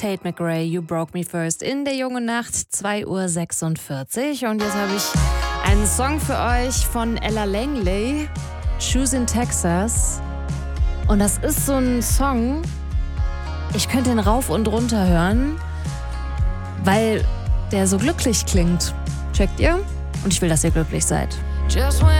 Tate McRae, You Broke Me First in der jungen Nacht, 2:46 Uhr. Und jetzt habe ich einen Song für euch von Ella Langley, Shoes in Texas. Und das ist so ein Song, ich könnte ihn rauf und runter hören, weil der so glücklich klingt. Checkt ihr? Und ich will, dass ihr glücklich seid. Just when